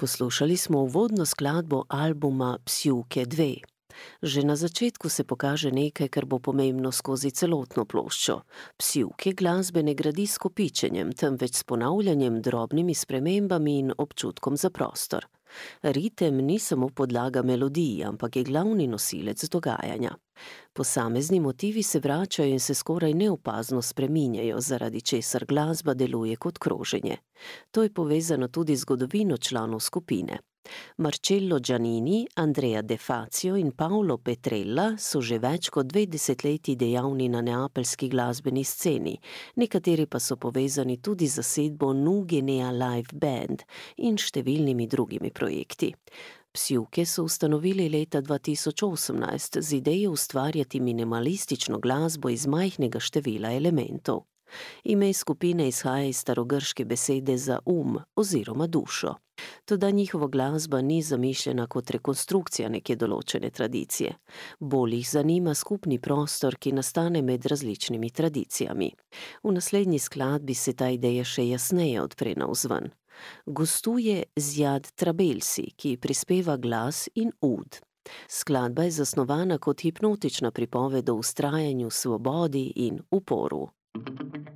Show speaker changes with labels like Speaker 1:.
Speaker 1: Poslušali smo uvodno skladbo albuma Psjuke 2. Že na začetku se pokaže nekaj, kar bo pomembno skozi celotno ploščo. Psjuke glasbe ne gradi s kopičenjem, temveč s ponavljanjem, drobnimi spremembami in občutkom za prostor. Ritem ni samo podlaga melodiji, ampak je glavni nosilec dogajanja. Posamezni motivi se vračajo in se skoraj neopazno spreminjajo, zaradi česar glasba deluje kot kroženje. To je povezano tudi z zgodovino članov skupine. Marcello Giannini, Andrea De Fazio in Paolo Petrella so že več kot 2 desetletji dejavni na neapeljski glasbeni sceni, nekateri pa so povezani tudi z zasedbo Nugenea Live Band in številnimi drugimi projekti. Psjuke so ustanovili leta 2018 z idejo ustvarjati minimalistično glasbo iz majhnega števila elementov. Ime skupine izhaja iz starogrške besede za oziroma dušo. Toda njihova glasba ni zamišljena kot rekonstrukcija neke določene tradicije. Bolj jih zanima skupni prostor, ki nastane med različnimi tradicijami. V naslednji skladbi se ta ideja še jasneje odpre navzven. Gostuje Ziad Trabelsi, ki prispeva glas in ud. Skladba je zasnovana kot hipnotična pripoved o vztrajanju, svobodi in uporu.